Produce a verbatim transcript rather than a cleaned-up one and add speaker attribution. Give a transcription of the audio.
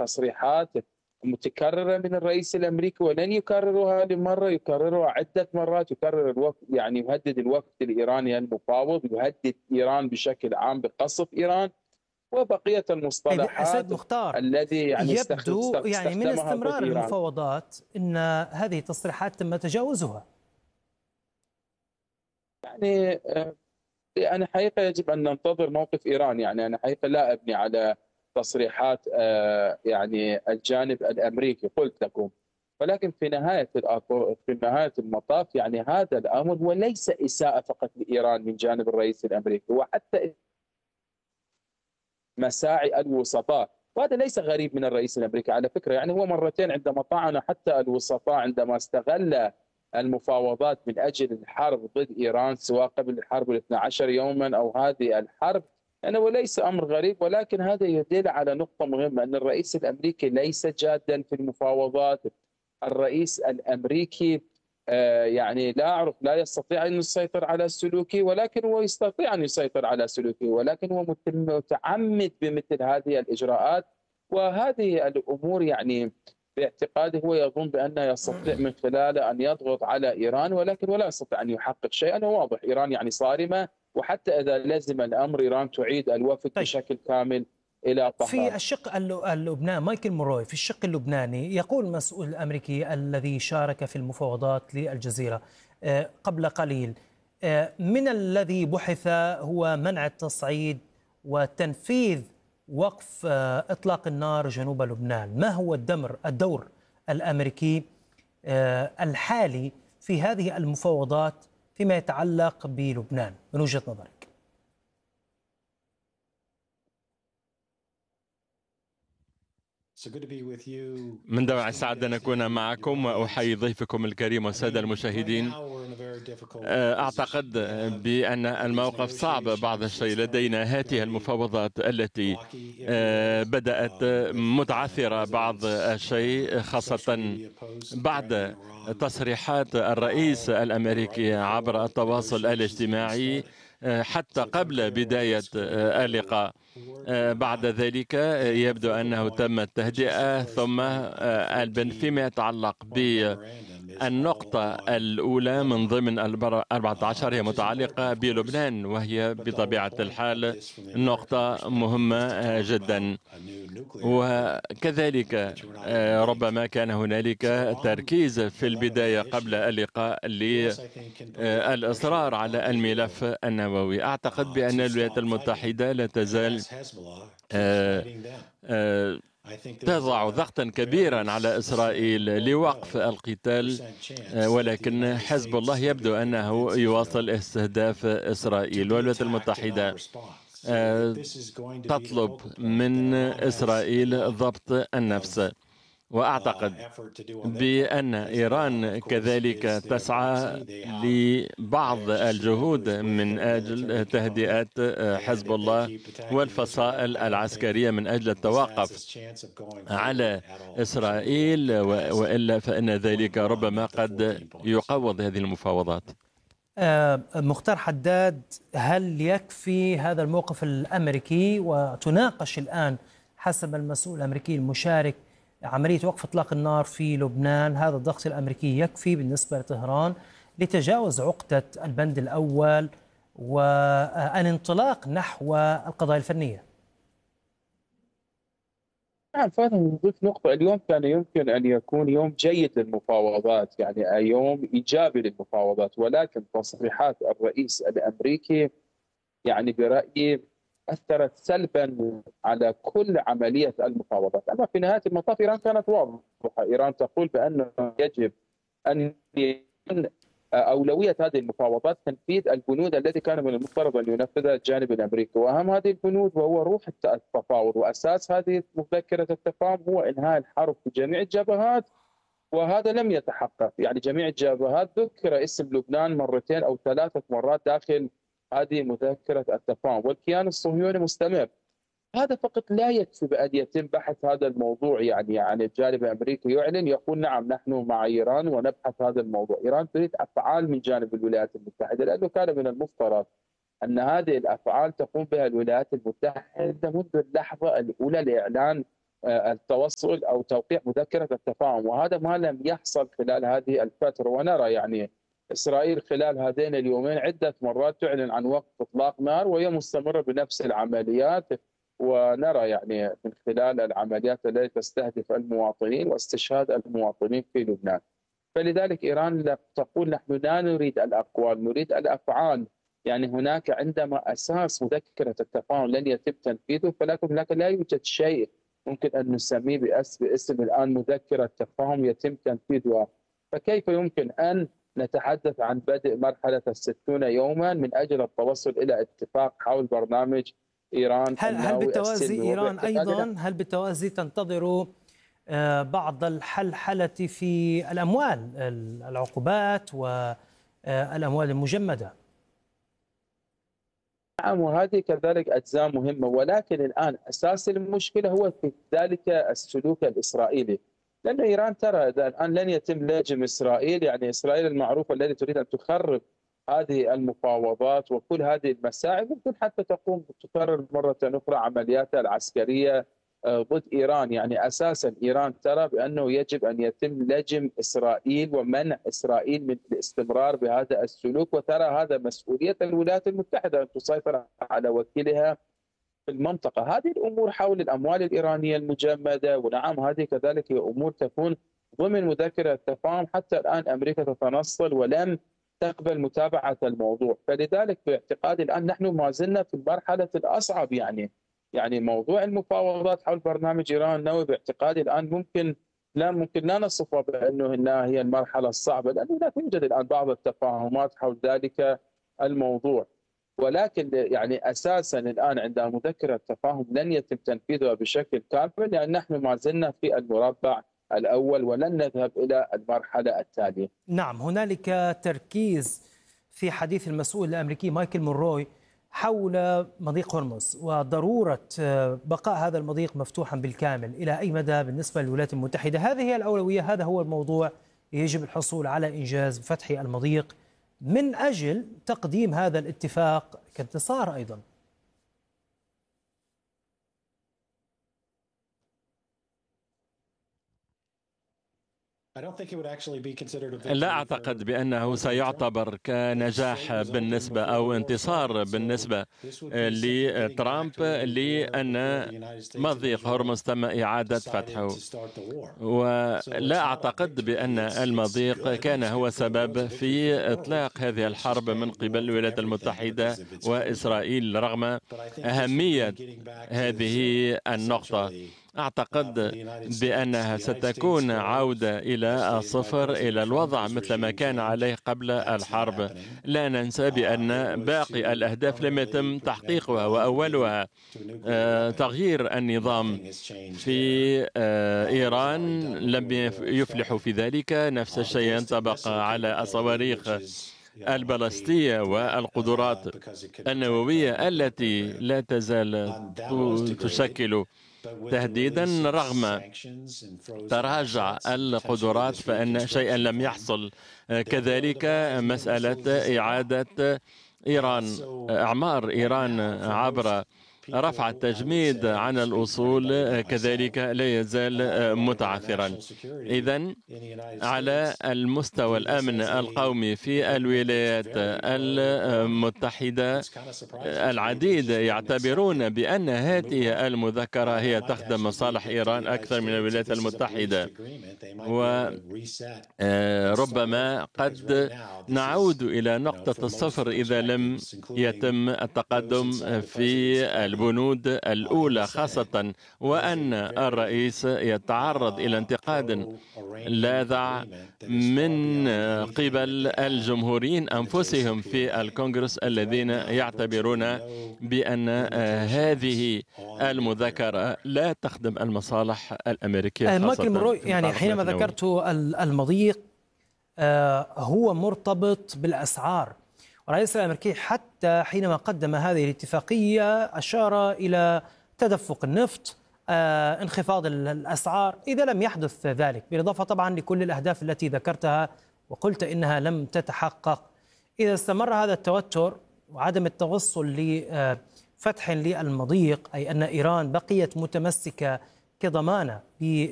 Speaker 1: تصريحات متكررة من الرئيس الأمريكي، ولن يكررها لمرة، يكررها عدة مرات. يكرر الوفد، يعني يهدد الوفد الإيراني المفاوض، يهدد إيران بشكل عام بقصف إيران، وبقية المصطلحات
Speaker 2: سيد مختار،
Speaker 1: الذي يعني
Speaker 2: يبدو يعني من
Speaker 1: استخدمها ضد
Speaker 2: استمرار
Speaker 1: إيران.
Speaker 2: المفاوضات أن هذه التصريحات تم تجاوزها.
Speaker 1: يعني أنا حقيقة يجب أن ننتظر موقف إيران. يعني أنا حقيقة لا أبني على تصريحات يعني الجانب الأمريكي، قلت لكم. ولكن في نهاية في نهاية المطاف يعني هذا الأمر وليس إساءة فقط لإيران من جانب الرئيس الأمريكي، وحتى مساعي الوسطاء، وهذا ليس غريب من الرئيس الأمريكي على فكرة. يعني هو مرتين عندما طعن حتى الوسطاء عندما استغل المفاوضات من أجل الحرب ضد إيران، سواء قبل الحرب الاثنى عشر يوما أو هذه الحرب، يعني وليس أمر غريب. ولكن هذا يدل على نقطة مهمة، أن الرئيس الأمريكي ليس جادا في المفاوضات. الرئيس الأمريكي يعني لا أعرف، لا يستطيع أن يسيطر على سلوكه، ولكن هو يستطيع أن يسيطر على سلوكه، ولكن هو متعمد بمثل هذه الإجراءات وهذه الأمور. يعني باعتقاده هو يظن بأنه يستطيع من خلاله أن يضغط على إيران، ولكن ولا يستطيع أن يحقق شيئا. واضح إيران يعني صارمة، وحتى إذا لزم الأمر إيران تعيد الوفد
Speaker 2: طيب.
Speaker 1: بشكل كامل إلى طهران.
Speaker 2: في الشق اللبناني، مايكل موروي في الشق اللبناني يقول المسؤول الأمريكي الذي شارك في المفاوضات للجزيرة قبل قليل، من الذي بحث هو منع التصعيد وتنفيذ وقف إطلاق النار جنوب لبنان. ما هو الدمر الدور الأمريكي الحالي في هذه المفاوضات فيما يتعلق بلبنان من وجهة نظرك؟
Speaker 3: من دواعي السعادة أن أكون معكم وأحيي ضيفكم الكريم والسادة المشاهدين. أعتقد بأن الموقف صعب بعض الشيء. لدينا هذه المفاوضات التي بدأت متعثرة بعض الشيء، خاصة بعد تصريحات الرئيس الأمريكي عبر التواصل الاجتماعي حتى قبل بداية اللقاء. بعد ذلك يبدو أنه تم التهدئة، ثم فيما يتعلق بالنقطة الأولى من ضمن الأربعة عشر هي متعلقة بلبنان، وهي بطبيعة الحال نقطة مهمة جدا. وكذلك ربما كان هنالك تركيز في البداية قبل اللقاء للإصرار على الملف النووي. أعتقد بأن الولايات المتحدة لا تزال تضع ضغطا كبيرا على إسرائيل لوقف القتال، ولكن حزب الله يبدو أنه يواصل استهداف إسرائيل، والولايات المتحدة تطلب من إسرائيل ضبط النفس. وأعتقد بأن إيران كذلك تسعى لبعض الجهود من أجل تهدئة حزب الله والفصائل العسكرية من أجل التوقف على إسرائيل، وإلا فإن ذلك ربما قد يقوض هذه المفاوضات.
Speaker 2: مختار حداد، هل يكفي هذا الموقف الأمريكي وتناقش الآن حسب المسؤول الأمريكي المشارك عملية وقف إطلاق النار في لبنان؟ هذا الضغط الأمريكي يكفي بالنسبة لطهران لتجاوز عقدة البند الأول والانطلاق نحو القضايا الفنية؟
Speaker 1: نعم، فأنا نضيف نقطة. اليوم كان يمكن أن يكون يوم جيد للمفاوضات، يعني يوم إيجابي للمفاوضات، ولكن تصريحات الرئيس الأمريكي يعني برأيي أثرت سلبا على كل عملية المفاوضات. أما في نهاية المطاف إيران كانت واضحة. إيران تقول بأنه يجب أن يكون أولوية هذه المفاوضات تنفيذ البنود التي كان من المفترض أن ينفذها الجانب الأمريكي، وأهم هذه البنود وهو روح التفاوض وأساس هذه مذكرة التفاهم هو إنهاء الحرب في جميع الجبهات، وهذا لم يتحقق. يعني جميع الجبهات ذكر اسم لبنان مرتين أو ثلاثة مرات داخل هذه مذكرة التفاهم، والكيان الصهيوني مستمر. هذا فقط لا يكفي بأن يتم بحث هذا الموضوع. يعني يعني الجانب الأمريكي يعلن يقول نعم نحن مع إيران ونبحث هذا الموضوع. إيران تريد أفعال من جانب الولايات المتحدة، لأنه كان من المفترض أن هذه الأفعال تقوم بها الولايات المتحدة منذ اللحظة الأولى لإعلان التوصل أو توقيع مذكرة التفاهم، وهذا ما لم يحصل خلال هذه الفترة. ونرى يعني إسرائيل خلال هذين اليومين عدة مرات تعلن عن وقف إطلاق نار وهي مستمرة بنفس العمليات، ونرى يعني من خلال العمليات التي تستهدف المواطنين واستشهاد المواطنين في لبنان. فلذلك إيران تقول نحن لا نريد الأقوال، نريد الأفعال. يعني هناك عندما أساس مذكرة التفاهم لن يتم تنفيذه، فلكن هناك لا يوجد شيء ممكن أن نسميه باسم الآن مذكرة تفاهم يتم تنفيذها. فكيف يمكن أن نتحدث عن بدء مرحلة الستون يوما من أجل التوصل إلى اتفاق حول برنامج إيران
Speaker 2: هل هل بالتوازي إيران أيضا
Speaker 1: السلمي؟
Speaker 2: هل بالتوازي تنتظر بعض الحلحلة في الأموال، العقوبات والأموال المجمدة؟
Speaker 1: نعم، وهذه كذلك أجزاء مهمة، ولكن الآن أساس المشكلة هو في ذلك السلوك الإسرائيلي. لأن إيران ترى إذا الآن لن يتم لجم إسرائيل، يعني إسرائيل المعروفة التي تريد أن تخرب هذه المفاوضات وكل هذه المساعي، ممكن حتى تقوم تكرر مرة أخرى عملياتها العسكرية ضد إيران. يعني أساسا إيران ترى بأنه يجب أن يتم لجم إسرائيل ومنع إسرائيل من الاستمرار بهذا السلوك، وترى هذا مسؤولية الولايات المتحدة أن تسيطر على وكيلها في المنطقة. هذه الأمور حول الأموال الإيرانية المجمدة، ونعم هذه كذلك هي أمور تكون ضمن مذكرة التفاهم. حتى الآن أمريكا تتنصل ولم تقبل متابعة الموضوع. فلذلك باعتقادي الآن نحن ما زلنا في المرحلة الأصعب. يعني يعني موضوع المفاوضات حول برنامج إيران النووي باعتقادي الآن ممكن لا ممكن لا نصفها بأنه إنها هي المرحلة الصعبة، لأن هناك يوجد الآن بعض التفاهمات حول ذلك الموضوع. ولكن يعني أساسا الآن عندما مذكرة التفاهم لن يتم تنفيذها بشكل كامل، لأن نحن ما زلنا في المربع الأول ولن نذهب إلى المرحلة التالية.
Speaker 2: نعم، هنالك تركيز في حديث المسؤول الأمريكي مايكل مونروي حول مضيق هرمز وضرورة بقاء هذا المضيق مفتوحا بالكامل. إلى أي مدى بالنسبة للولايات المتحدة هذه هي الأولوية، هذا هو الموضوع، يجب الحصول على إنجاز فتح المضيق من أجل تقديم هذا الاتفاق كانتصار أيضا؟
Speaker 3: لا أعتقد بأنه سيعتبر كنجاح بالنسبة أو انتصار بالنسبة لترامب، لأن مضيق هرمز تم إعادة فتحه، ولا أعتقد بأن المضيق كان هو سبب في إطلاق هذه الحرب من قبل الولايات المتحدة وإسرائيل رغم أهمية هذه النقطة. أعتقد بأنها ستكون عودة إلى الصفر، إلى الوضع مثل ما كان عليه قبل الحرب. لا ننسى بأن باقي الأهداف لم يتم تحقيقها، وأولها تغيير النظام في إيران لم يفلحوا في ذلك. نفس الشيء ينطبق على الصواريخ البالستية والقدرات النووية التي لا تزال تشكل تهديدا رغم تراجع القدرات، فإن شيئا لم يحصل. كذلك مسألة إعادة إيران أعمار إيران عبر رفع التجميد عن الأصول كذلك لا يزال متعثرا. إذن على المستوى الأمن القومي في الولايات المتحدة العديد يعتبرون بأن هذه المذكرة هي تخدم مصالح إيران أكثر من الولايات المتحدة، وربما قد نعود إلى نقطة الصفر إذا لم يتم التقدم في البنود الأولى، خاصة وأن الرئيس يتعرض إلى انتقاد لاذع من قبل الجمهوريين أنفسهم في الكونغرس الذين يعتبرون بأن هذه المذكرة لا تخدم المصالح الأمريكية.
Speaker 2: مايكل مونروي، يعني حينما ذكرت المضيق هو مرتبط بالأسعار، والرئيس الأمريكي حتى حينما قدم هذه الاتفاقية أشار إلى تدفق النفط، آه، انخفاض الأسعار إذا لم يحدث ذلك، بالإضافة طبعا لكل الأهداف التي ذكرتها وقلت إنها لم تتحقق. إذا استمر هذا التوتر وعدم التوصل لفتح للمضيق، أي أن إيران بقيت متمسكة كضمانة